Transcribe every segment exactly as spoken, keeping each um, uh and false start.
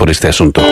sobre este asunto.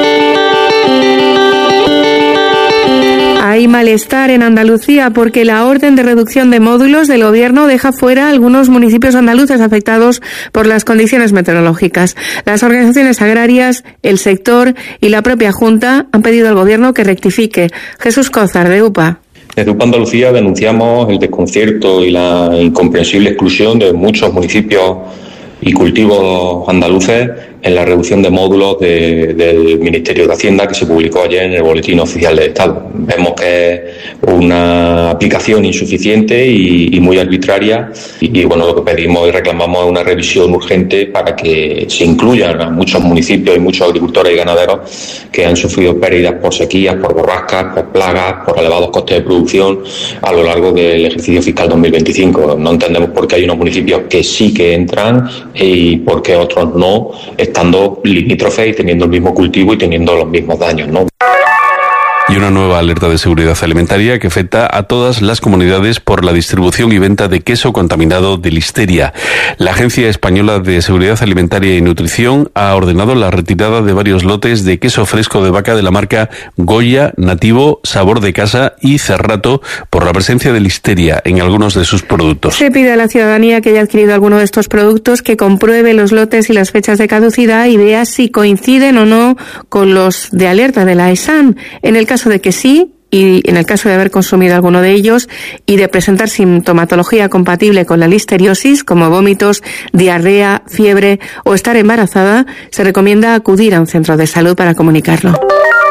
Hay malestar en Andalucía porque la orden de reducción de módulos del Gobierno deja fuera a algunos municipios andaluces afectados por las condiciones meteorológicas. Las organizaciones agrarias, el sector y la propia Junta han pedido al Gobierno que rectifique. Jesús Cózar, de U P A. Desde U P A Andalucía denunciamos el desconcierto y la incomprensible exclusión de muchos municipios y cultivos andaluces en la reducción de módulos de, del Ministerio de Hacienda que se publicó ayer en el Boletín Oficial del Estado. Vemos que es una aplicación insuficiente y, y muy arbitraria y, y bueno, lo que pedimos y reclamamos es una revisión urgente para que se incluyan a muchos municipios y muchos agricultores y ganaderos que han sufrido pérdidas por sequías, por borrascas, por plagas, por elevados costes de producción a lo largo del ejercicio fiscal dos mil veinticinco. No entendemos por qué hay unos municipios que sí que entran y por qué otros no, estando limítrofes y teniendo el mismo cultivo y teniendo los mismos daños, ¿no? Y una nueva alerta de seguridad alimentaria que afecta a todas las comunidades por la distribución y venta de queso contaminado de listeria. La Agencia Española de Seguridad Alimentaria y Nutrición ha ordenado la retirada de varios lotes de queso fresco de vaca de la marca Goya, Nativo, Sabor de Casa y Cerrato por la presencia de listeria en algunos de sus productos. Se pide a la ciudadanía que haya adquirido alguno de estos productos que compruebe los lotes y las fechas de caducidad y vea si coinciden o no con los de alerta de la ESAN. En el caso de que sí, y en el caso de haber consumido alguno de ellos y de presentar sintomatología compatible con la listeriosis, como vómitos, diarrea, fiebre o estar embarazada, se recomienda acudir a un centro de salud para comunicarlo.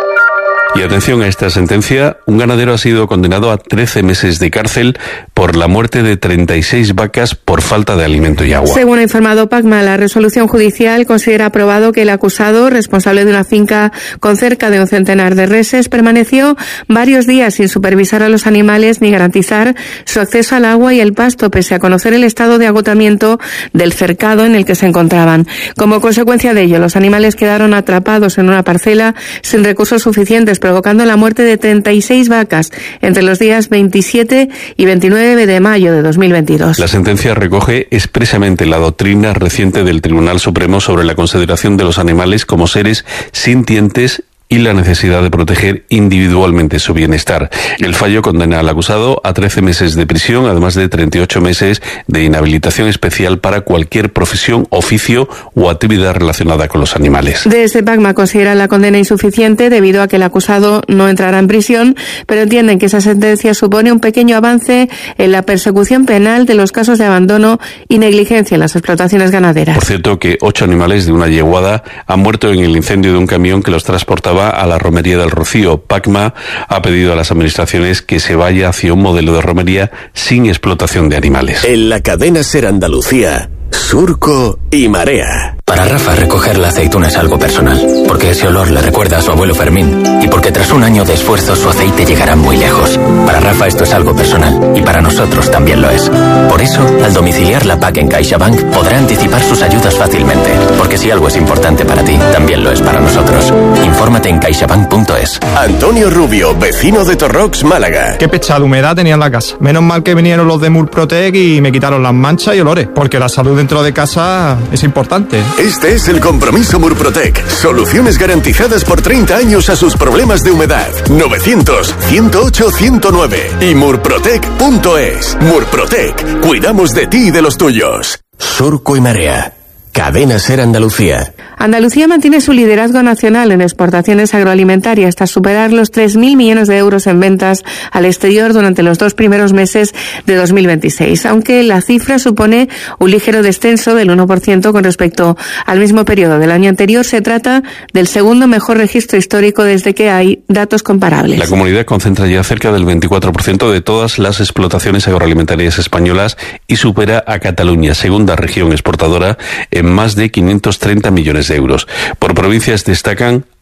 Y atención a esta sentencia, un ganadero ha sido condenado a trece meses de cárcel por la muerte de treinta y seis vacas por falta de alimento y agua. Según ha informado Pacma, la resolución judicial considera aprobado que el acusado, responsable de una finca con cerca de un centenar de reses, permaneció varios días sin supervisar a los animales ni garantizar su acceso al agua y el pasto, pese a conocer el estado de agotamiento del cercado en el que se encontraban. Como consecuencia de ello, los animales quedaron atrapados en una parcela sin recursos suficientes, provocando la muerte de treinta y seis vacas entre los días veintisiete y veintinueve de mayo de dos mil veintidós. La sentencia recoge expresamente la doctrina reciente del Tribunal Supremo sobre la consideración de los animales como seres sintientes y la necesidad de proteger individualmente su bienestar. El fallo condena al acusado a trece meses de prisión, además de treinta y ocho meses de inhabilitación especial para cualquier profesión, oficio o actividad relacionada con los animales. Desde Pacma consideran la condena insuficiente debido a que el acusado no entrará en prisión, pero entienden que esa sentencia supone un pequeño avance en la persecución penal de los casos de abandono y negligencia en las explotaciones ganaderas. Por cierto, que ocho animales de una yeguada han muerto en el incendio de un camión que los transportaba a la romería del Rocío. Pacma ha pedido a las administraciones que se vaya hacia un modelo de romería sin explotación de animales. En la cadena SER Andalucía, Surco y Marea. Para Rafa, recoger la aceituna es algo personal, porque ese olor le recuerda a su abuelo Fermín, y porque tras un año de esfuerzo su aceite llegará muy lejos. Para Rafa esto es algo personal, y para nosotros también lo es. Por eso, al domiciliar la P A C en CaixaBank, podrá anticipar sus ayudas fácilmente, porque si algo es importante para ti, también lo es para nosotros. Infórmate en caixabank punto es. Antonio Rubio, vecino de Torrox, Málaga. Qué pechada humedad tenía en la casa. Menos mal que vinieron los de Murprotec y me quitaron las manchas y olores, porque la salud dentro de casa es importante. Este es el compromiso Murprotec. Soluciones garantizadas por treinta años a sus problemas de humedad. novecientos, ciento ocho, ciento nueve y murprotec punto es. Murprotec. Cuidamos de ti y de los tuyos. Surco y Marea. Cadena SER Andalucía. Andalucía mantiene su liderazgo nacional en exportaciones agroalimentarias tras superar los tres mil millones de euros en ventas al exterior durante los dos primeros meses de dos mil veintiséis, aunque la cifra supone un ligero descenso del uno por ciento con respecto al mismo periodo del año anterior. Se trata del segundo mejor registro histórico desde que hay datos comparables. La comunidad concentra ya cerca del veinticuatro por ciento de todas las explotaciones agroalimentarias españolas y supera a Cataluña, segunda región exportadora, en más de quinientos treinta millones de euros. Por provincias destacan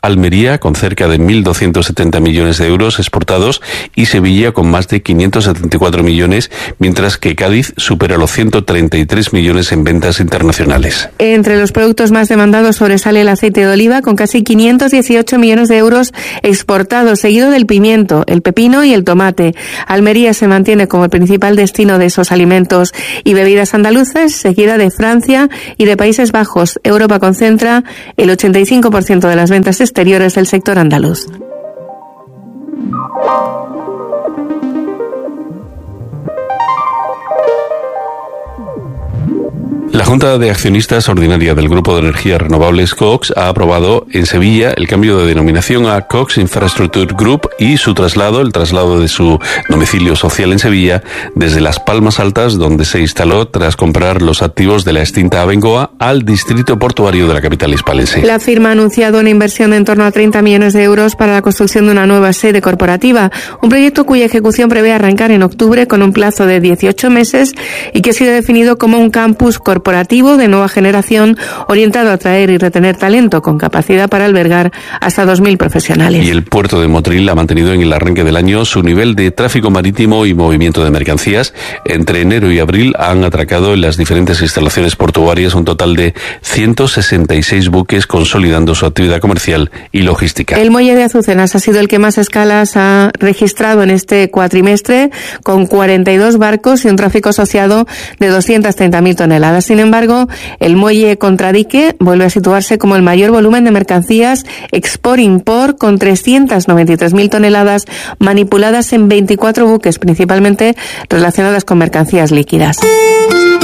Almería con cerca de mil doscientos setenta millones de euros exportados y Sevilla con más de quinientos setenta y cuatro millones, mientras que Cádiz supera los ciento treinta y tres millones en ventas internacionales. Entre los productos más demandados sobresale el aceite de oliva con casi quinientos dieciocho millones de euros exportados, seguido del pimiento, el pepino y el tomate. Almería se mantiene como el principal destino de esos alimentos y bebidas andaluces, seguida de Francia y de Países Bajos. Europa concentra el ochenta y cinco por ciento de las ventas exteriores del sector andaluz. La Junta de Accionistas Ordinaria del Grupo de Energías Renovables Cox ha aprobado en Sevilla el cambio de denominación a Cox Infrastructure Group y su traslado, el traslado de su domicilio social en Sevilla, desde Las Palmas Altas, donde se instaló tras comprar los activos de la extinta Abengoa, al distrito portuario de la capital hispalense. La firma ha anunciado una inversión de en torno a treinta millones de euros para la construcción de una nueva sede corporativa, un proyecto cuya ejecución prevé arrancar en octubre con un plazo de dieciocho meses y que ha sido definido como un campus corporativo de nueva generación orientado a atraer y retener talento con capacidad para albergar hasta dos mil profesionales. Y el puerto de Motril ha mantenido en el arranque del año su nivel de tráfico marítimo y movimiento de mercancías. Entre enero y abril han atracado en las diferentes instalaciones portuarias un total de ciento sesenta y seis buques, consolidando su actividad comercial y logística. El muelle de Azucenas ha sido el que más escalas ha registrado en este cuatrimestre, con cuarenta y dos barcos y un tráfico asociado de doscientas treinta mil toneladas. Sin embargo, el muelle Contradique vuelve a situarse como el mayor volumen de mercancías export-import, con trescientas noventa y tres mil toneladas manipuladas en veinticuatro buques, principalmente relacionadas con mercancías líquidas.